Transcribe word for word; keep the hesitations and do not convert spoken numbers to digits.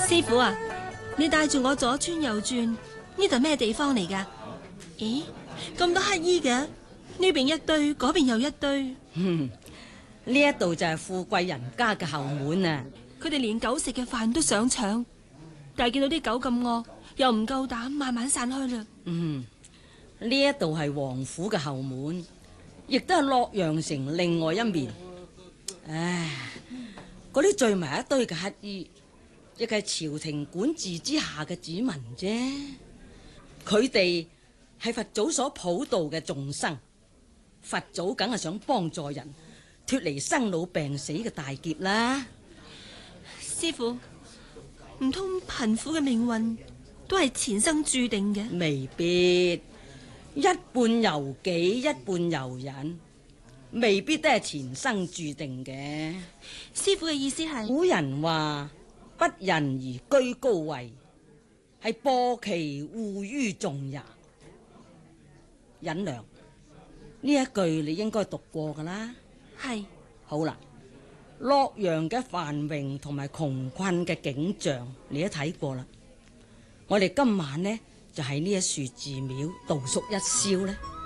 師傅啊，你帶住我左穿右轉，呢度咩地方嚟噶？咦，咁多乞衣嘅，呢邊一堆，嗰邊又一堆。 嗯，呢一度就係富貴人家嘅後門啊！ 佢哋連狗食嘅飯都想搶，但係見到啲狗咁餓，又唔夠膽，慢慢散開啦。 嗯，呢一度係王府嘅後門，亦都係洛陽城另外一面。唉，嗰啲聚埋一堆嘅乞衣，亦係朝廷管治之下嘅子民啫。佢哋係佛祖所普渡嘅眾生，佛祖梗係想幫助人脫離生老病死嘅大劫啦。 師傅，唔通貧苦嘅命運都係前生注定嘅？ 未必，一半由己，一半由人，未必都係前生注定嘅。 師傅嘅意思係？ 古人話不仁而居高位，係播其護於眾也。忍良，呢一句你應該讀過噶啦。 係。 好啦，洛陽嘅繁榮同埋窮困嘅景象你都睇過啦。我哋今晚呢就喺呢一樹寺廟度宿一宵呢。